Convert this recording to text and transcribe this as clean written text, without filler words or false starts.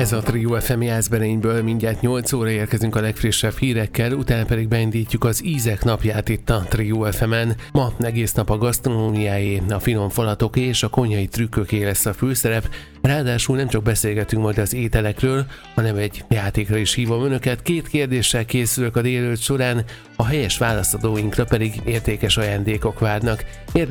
Ez a Trio FM Jászberényből, mindjárt 8 óra érkezünk a legfrissebb hírekkel, utána pedig beindítjuk az ízek napját itt a Trio FM-en. Ma egész nap a gasztronómiáé, a finom falatoké és a konyhai trükköké lesz a főszerep, ráadásul nem csak beszélgetünk majd az ételekről, hanem egy játékra is hívom önöket. 2 kérdéssel készülök a délelőtt során, a helyes válaszadóinkra pedig értékes ajándékok várnak.